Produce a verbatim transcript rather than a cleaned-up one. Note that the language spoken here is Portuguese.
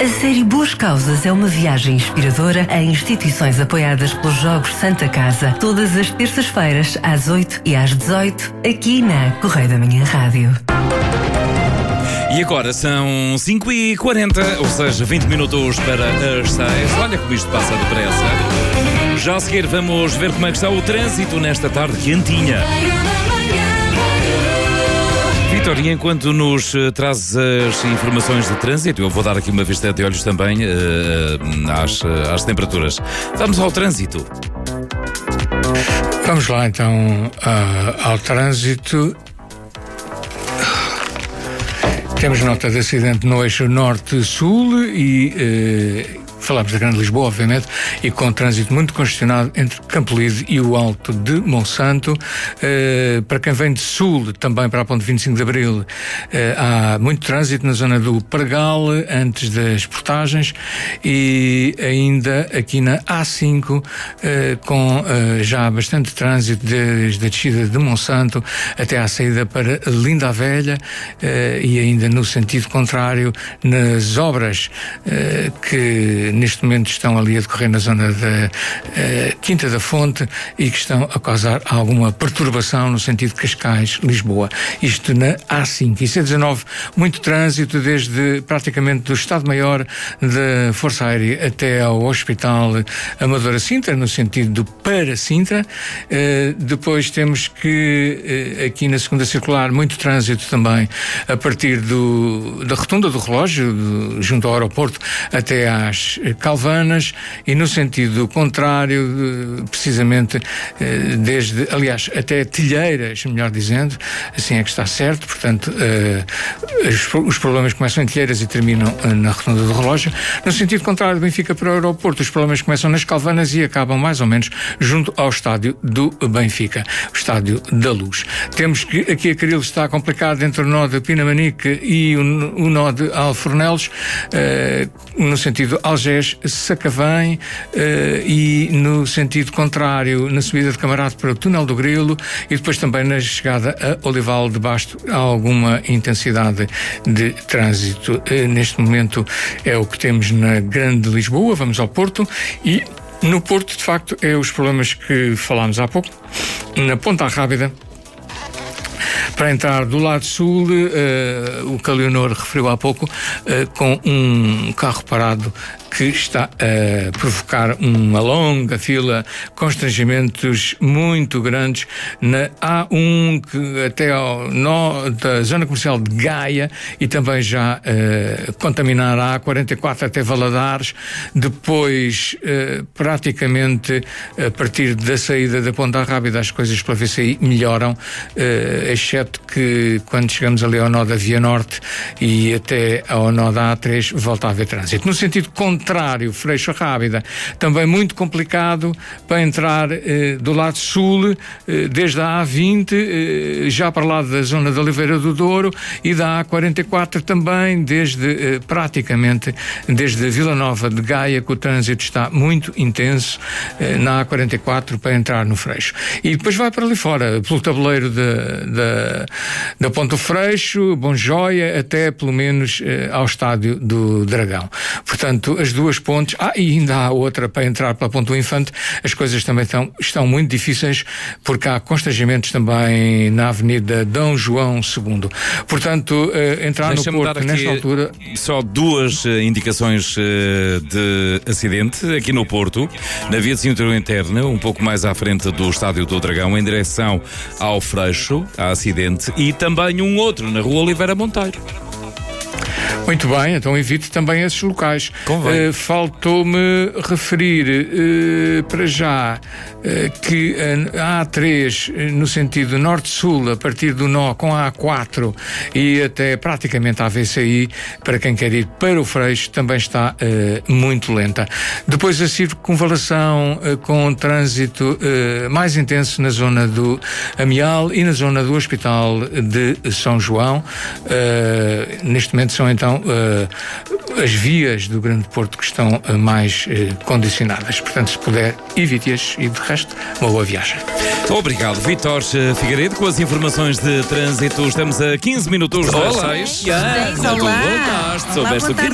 A série Boas Causas é uma viagem inspiradora a instituições apoiadas pelos Jogos Santa Casa, todas as terças-feiras, às oito e às dezoito, aqui na Correio da Manhã Rádio. E agora são cinco e quarenta, ou seja, vinte minutos para as seis. Olha como isto passa depressa. Já a seguir vamos ver como é que está o trânsito nesta tarde quentinha. Vitor, e enquanto nos uh, traz as informações de trânsito, eu vou dar aqui uma vista de olhos também uh, às, uh, às temperaturas. Vamos ao trânsito. Vamos lá então uh, ao trânsito. Temos nota de acidente no eixo norte-sul e uh, falamos da Grande Lisboa, obviamente, e com trânsito muito congestionado entre Campolide e o Alto de Monsanto. Uh, para quem vem de sul, também para a ponte vinte e cinco de Abril, uh, há muito trânsito na zona do Pargal, antes das portagens, e ainda aqui na A cinco, uh, com uh, já bastante trânsito desde a descida de Monsanto até à saída para Linda a Velha, uh, e ainda no sentido contrário, nas obras uh, que neste momento estão ali a decorrer na zona da uh, Quinta da Fonte e que estão a causar alguma perturbação no sentido Cascais-Lisboa. Isto na A cinco. E C dezanove, muito trânsito desde praticamente do Estado-Maior da Força Aérea até ao Hospital Amadora Sintra, no sentido do para Sintra. Uh, depois temos que, uh, aqui na segunda circular, muito trânsito também a partir do, da Rotunda do Relógio, do, junto ao aeroporto, até às Calvanas, e no sentido contrário, precisamente desde, aliás, até Telheiras, melhor dizendo, assim é que está certo, portanto, os problemas começam em Telheiras e terminam na Rotunda do Relógio. No sentido contrário, Benfica para o aeroporto, os problemas começam nas Calvanas e acabam mais ou menos junto ao estádio do Benfica, o Estádio da Luz. Temos que aqui a Caril está complicado entre o nó de Pinamanique e o, o nó de Alfornelos, no sentido Algés, Sacavém, uh, e no sentido contrário, na subida de Camarate para o Túnel do Grilo, e depois também na chegada a Olival de Basto há alguma intensidade de trânsito. Uh, neste momento é o que temos na Grande Lisboa. Vamos ao Porto e no Porto, de facto, é os problemas que falámos há pouco. Na Ponta Rábida, para entrar do lado sul, uh, o que a Leonor referiu há pouco, uh, com um carro parado que está a provocar uma longa fila, constrangimentos muito grandes na A um, que até ao nó da zona comercial de Gaia, e também já uh, contaminar a A quarenta e quatro até Valadares. Depois, uh, praticamente, a partir da saída da Ponta Rábida, as coisas pela V C I melhoram, uh, exceto que quando chegamos ali ao nó da Via Norte e até ao nó da A três, volta a haver trânsito. No sentido contrário, Freixo Rábida, também muito complicado para entrar eh, do lado sul, eh, desde a A vinte, eh, já para lá da zona da Oliveira do Douro, e da A quarenta e quatro também, desde eh, praticamente desde Vila Nova de Gaia, que o trânsito está muito intenso eh, na A quarenta e quatro para entrar no Freixo. E depois vai para ali fora, pelo tabuleiro da, da, da Ponte do Freixo, Bom Joia, até pelo menos eh, ao Estádio do Dragão. Portanto, as duas pontes, ah, e ainda há outra para entrar pela Ponte do Infante, as coisas também estão, estão muito difíceis, porque há constrangimentos também na Avenida Dom João segundo. Portanto, eh, entrar Deixa-me no Porto dar nesta aqui altura... Só duas uh, indicações uh, de acidente aqui no Porto, na via de cintura interna, um pouco mais à frente do Estádio do Dragão, em direção ao Freixo, há acidente, e também um outro na Rua Oliveira Monteiro. Muito bem, então evite também esses locais. Uh, Faltou-me referir uh, para já uh, que a A três, no sentido norte-sul, a partir do nó com a A quatro e até praticamente a V C I, para quem quer ir para o Freixo, também está uh, muito lenta. Depois a circunvalação uh, com trânsito uh, mais intenso na zona do Amial e na zona do Hospital de São João. Uh, neste momento são então uh, as vias do Grande Porto que estão uh, mais uh, condicionadas. Portanto, se puder, evite-as e, de resto, uma boa viagem. Obrigado, Vítor Figueiredo, com as informações de trânsito. Estamos a quinze minutos das seis. Olá. Tu voltaste, soubeste o que